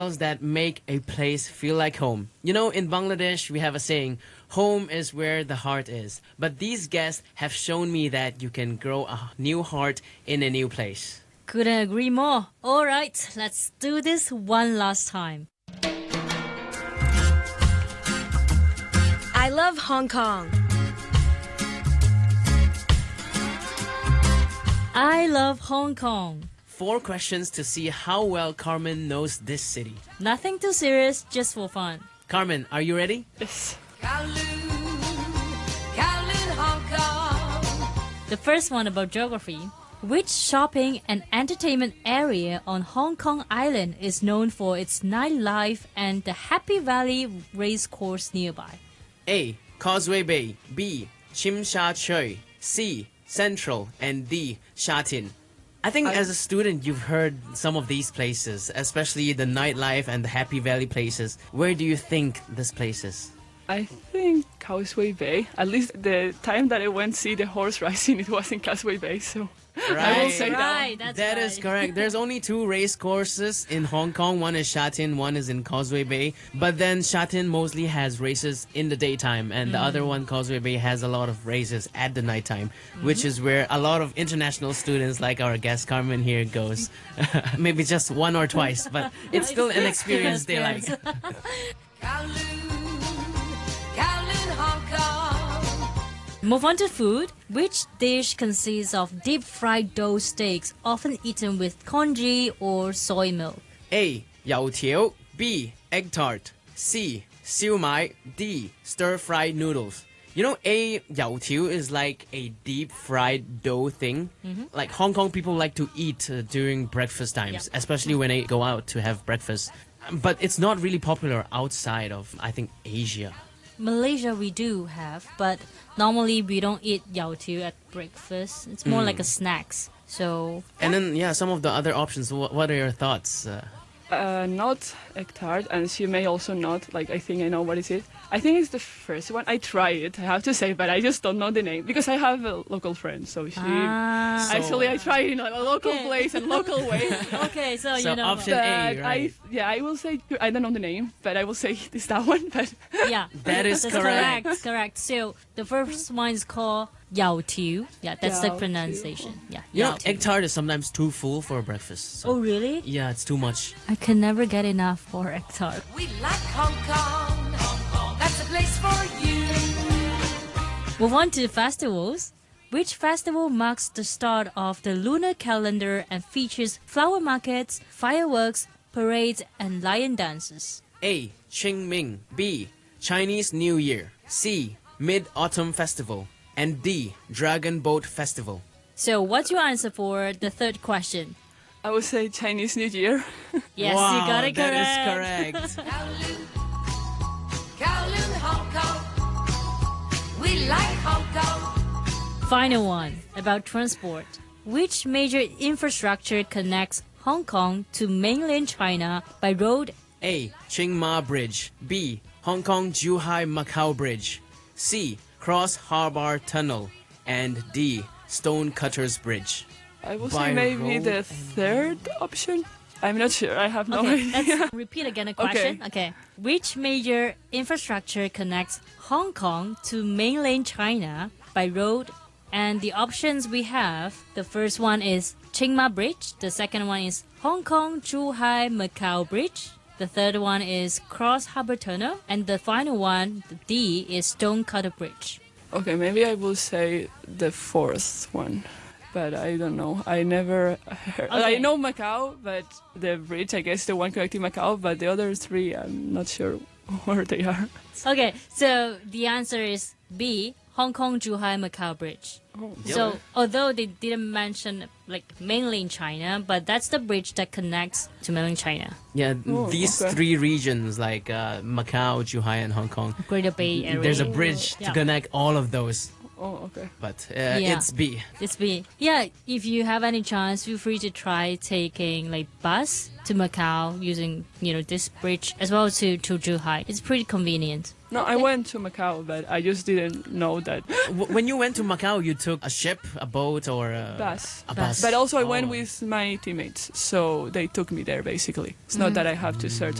details that make a place feel like home. You know, in Bangladesh, we have a saying, home is where the heart is. But these guests have shown me that you can grow a new heart in a new place. Couldn't agree more. All right, let's do this one last time. I love Hong Kong. I love Hong Kong. 4 questions to see how well Carmen knows this city. Nothing too serious, just for fun. Carmen, are you ready? Yes. Kowloon, Hong Kong. The first one about geography. Which shopping and entertainment area on Hong Kong Island is known for its nightlife and the Happy Valley racecourse nearby? A. Causeway Bay. B. Tsim Sha Tsui. C. Central. And D. Sha Tin. I think as a student, you've heard some of these places, especially the nightlife and the Happy Valley places. Where do you think this place is? I think Causeway Bay. At least the time that I went see the horse racing, it was in Causeway Bay, so I will say that. Right, that's That right. is correct. There's only 2 race courses in Hong Kong. One is Sha Tin, one is in Causeway Bay. But then Sha Tin mostly has races in the daytime, and the other one, Causeway Bay, has a lot of races at the nighttime, which is where a lot of international students like our guest Carmen here goes. Maybe just 1 or twice, but it's still an experience they like. Kowloon, Hong Kong. Move on to food. Which dish consists of deep-fried dough steaks, often eaten with congee or soy milk? A. Yao Tiao. B. Egg tart. C. Siu Mai. D. Stir-fried noodles. You know, Yao Tiao is like a deep-fried dough thing. Like Hong Kong people like to eat during breakfast times, especially when they go out to have breakfast. But it's not really popular outside of, I think, Asia. Malaysia we do have, but normally we don't eat yao tiao at breakfast. It's more like a snacks. So And then, yeah, some of the other options. What are your thoughts? Not egg tart, and she may also not. Like, I think I know what is it. I think it's the first one. I tried it, I have to say, but I just don't know the name because I have a local friend, so she. Actually, I tried in a local Okay. place and local way. okay, so So you know. option A, But right? I will say I don't know the name, but I will say it's that one. But Yeah, That is that's correct. correct. So the first one is called yao tiao. Yeah, that's the Yao pronunciation. Yeah, You know, yao tiao. egg tart is sometimes too full for breakfast. So. Oh really? Yeah, it's too much. I can never get enough for egg tart. We like Hong Kong. That's a place for you. Move on to festivals. Which festival marks the start of the lunar calendar and features flower markets, fireworks, parades, and lion dances? A. Qingming. B. Chinese New Year. C. Mid-Autumn Festival. And D. Dragon Boat Festival. So what's your answer for the third question? I would say Chinese New Year. Yes, Wow, you got it correct. That is correct. Kowloon, Kowloon, Hong Kong. We like Hong Kong. Final one about transport. Which major infrastructure connects Hong Kong to mainland China by road? A. Chiang Mai Bridge. B. Hong Kong Zhuhai Macau Bridge. C. Cross Harbour Tunnel. And D. Stonecutters Bridge. I will By say maybe road the and third option. I'm not sure. I have no Okay, idea. let's repeat again the question. Okay. Which major infrastructure connects Hong Kong to mainland China by road? And the options we have, the first one is Chiang Mai Bridge. The second one is Hong Kong Zhuhai Macau Bridge. The third one is Cross Harbour Tunnel. And the final one, the D, is Stonecutter Bridge. Okay, maybe I will say the fourth one, but I don't know. I never heard. Okay. I know Macau, but the bridge, I guess, the one connecting Macau, but the other 3, I'm not sure where they are. Okay, so the answer is B, Hong Kong Zhuhai Macau Bridge. Oh, So although they didn't mention like mainland China, but that's the bridge that connects to mainland China, Yeah, Oh, these okay. 3 regions like Macau, Zhuhai, and Hong Kong. Greater Bay Area. There's a bridge to Yeah. connect all of those. Oh, okay. but Yeah. it's B. It's B. Yeah, if you have any chance, feel free to try taking like bus to Macau using, this bridge as well to Zhuhai. It's pretty convenient. No, I went to Macau, but I just didn't know that When you went to Macau, you took a ship, a boat, or a bus. A bus. But also I went Oh. with my teammates, so they took me there basically. It's not that I have to search